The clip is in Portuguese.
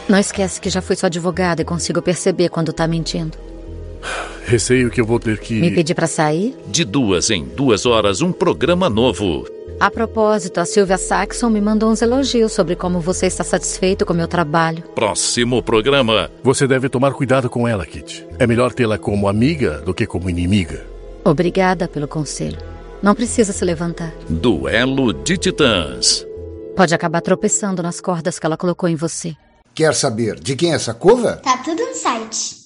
Não esquece que já fui sua advogada e consigo perceber quando tá mentindo. Receio que eu vou ter que... Me pedir pra sair? De 2 em 2 horas, um programa novo. A propósito, a Silvia Saxon me mandou uns elogios sobre como você está satisfeito com o meu trabalho. Próximo programa. Você deve tomar cuidado com ela, Kit. É melhor tê-la como amiga do que como inimiga. Obrigada pelo conselho. Não precisa se levantar. Duelo de Titãs. Pode acabar tropeçando nas cordas que ela colocou em você. Quer saber de quem é essa cova? Tá tudo no site.